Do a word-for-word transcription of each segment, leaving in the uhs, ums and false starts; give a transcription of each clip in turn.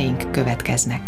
híreink következnek.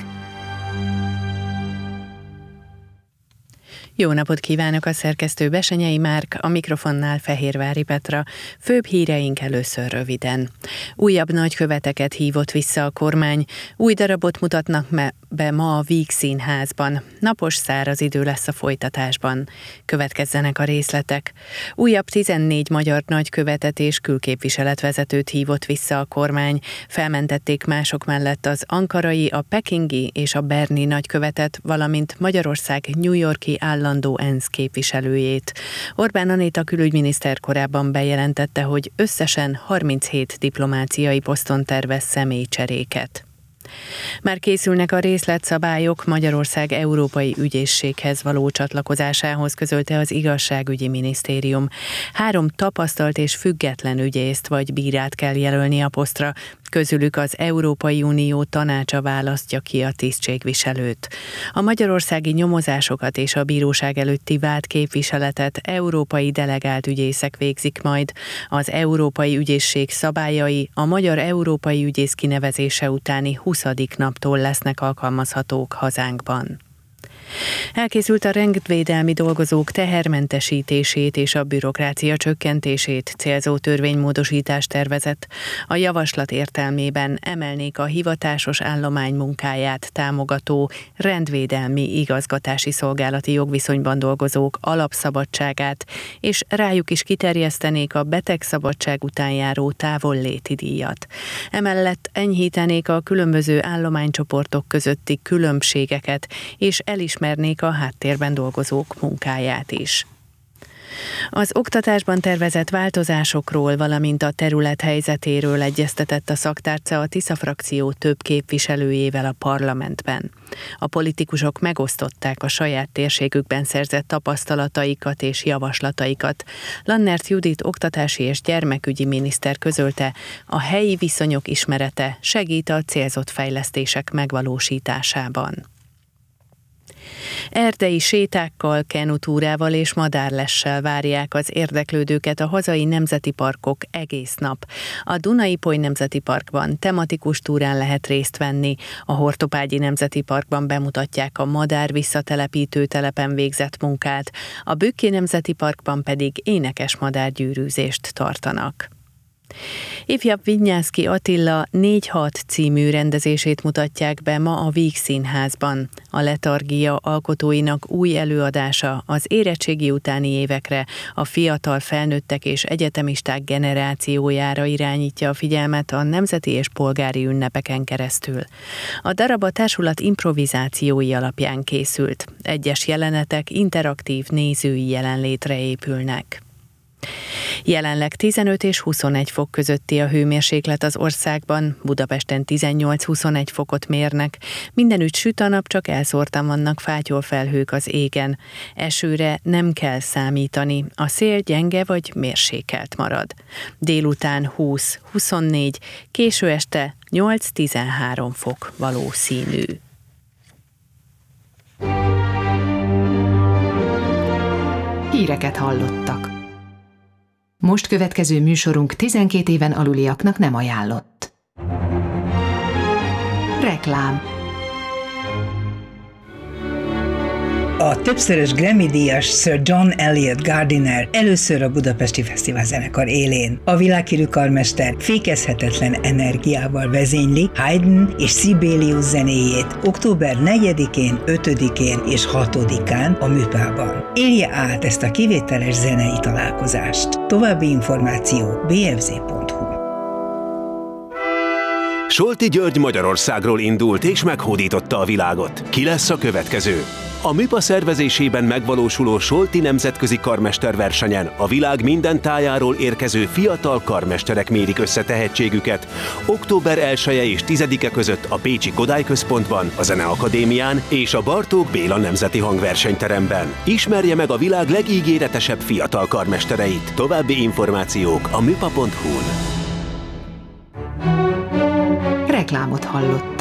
Jó napot kívánok, a szerkesztő Besenyei Márk, a mikrofonnál Fehérvári Petra. Főbb híreink először röviden. Újabb nagyköveteket hívott vissza a kormány, új darabot mutatnak be ma a Víg Színházban. Napos, száraz idő lesz a folytatásban. Következzenek a részletek. Újabb tizennégy magyar nagykövetet és külképviseletvezetőt hívott vissza a kormány. Felmentették mások mellett az ankarai, a pekingi és a berni nagykövetet, valamint Magyarország New York-i állandó ENSZ képviselőjét. Orbán Anita külügyminiszter korábban bejelentette, hogy összesen harminchét diplomáciai poszton tervez személycseréket. Már készülnek a részletszabályok Magyarország Európai Ügyészséghez való csatlakozásához, közölte az Igazságügyi Minisztérium. Három tapasztalt és független ügyészt vagy bírát kell jelölni a posztra, közülük az Európai Unió tanácsa választja ki a tisztségviselőt. A magyarországi nyomozásokat és a bíróság előtti vádképviseletet európai delegált ügyészek végzik majd. Az Európai Ügyészség szabályai a magyar európai ügyész kinevezése utáni huszadik naptól lesznek alkalmazhatók hazánkban. Elkészült a rendvédelmi dolgozók tehermentesítését és a bürokrácia csökkentését célzó törvénymódosítás tervezet. A javaslat értelmében emelnék a hivatásos állomány munkáját támogató rendvédelmi igazgatási szolgálati jogviszonyban dolgozók alapszabadságát, és rájuk is kiterjesztenék a betegszabadság után járó távolléti díjat. Emellett enyhítenék a különböző állománycsoportok közötti különbségeket, és elismernék a háttérben dolgozók munkáját is. Az oktatásban tervezett változásokról, valamint a terület helyzetéről egyeztetett a szaktárca a Tisza frakció több képviselőjével a parlamentben. A politikusok megosztották a saját térségükben szerzett tapasztalataikat és javaslataikat. Lannert Judit oktatási és gyermekügyi miniszter közölte, a helyi viszonyok ismerete segít a célzott fejlesztések megvalósításában. Erdei sétákkal, kenutúrával és madárlessel várják az érdeklődőket a hazai nemzeti parkok egész nap. A Duna-Ipoly Nemzeti Parkban tematikus túrán lehet részt venni, a Hortopágyi Nemzeti Parkban bemutatják a madár visszatelepítő telepen végzett munkát, a Bükki Nemzeti Parkban pedig énekes madárgyűrűzést tartanak. Ifjabb Vinyánszky Attila négy hat című rendezését mutatják be ma a Víg Színházban. A letargia alkotóinak új előadása az érettségi utáni évekre, a fiatal felnőttek és egyetemisták generációjára irányítja a figyelmet a nemzeti és polgári ünnepeken keresztül. A darab a társulat improvizációi alapján készült. Egyes jelenetek interaktív nézői jelenlétre épülnek. Jelenleg tizenöt és huszonegy fok közötti a hőmérséklet az országban, Budapesten tizennyolc-huszonegy fokot mérnek, mindenütt süt a nap, csak elszórtan vannak fátyolfelhők az égen. Esőre nem kell számítani, a szél gyenge vagy mérsékelt marad. Délután húsz-huszonnégy, késő este nyolc-tizenhárom fok valószínű. Híreket hallottak. Most következő műsorunk tizenkét éven aluliaknak nem ajánlott. Reklám. A többszörös Grammy-díjas Sir John Eliot Gardiner először a Budapesti Fesztiválzenekar élén. A világhírű karmester fékezhetetlen energiával vezényli Haydn és Sibelius zenéjét október negyedikén, ötödikén és hatodikán a Műpában. Élje át ezt a kivételes zenei találkozást. További információ bé ef zé pont hú. Solti György Magyarországról indult és meghódította a világot. Ki lesz a következő? A Műpa szervezésében megvalósuló Solti nemzetközi karmesterversenyen a világ minden tájáról érkező fiatal karmesterek mérik össze tehetségüket. október elseje és tizedike között a Pécsi Kodály Központban, a Zeneakadémián és a Bartók Béla Nemzeti Hangversenyteremben. Ismerje meg a világ legígéretesebb fiatal karmestereit. További információk a műpa pont hú-n. Reklámot hallott.